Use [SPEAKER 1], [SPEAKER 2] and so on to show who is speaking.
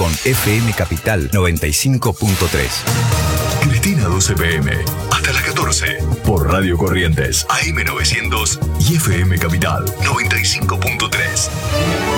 [SPEAKER 1] con FM Capital 95.3.
[SPEAKER 2] Cristina 12 PM, hasta las 14, por Radio Corrientes, AM 900 y FM Capital 95.3.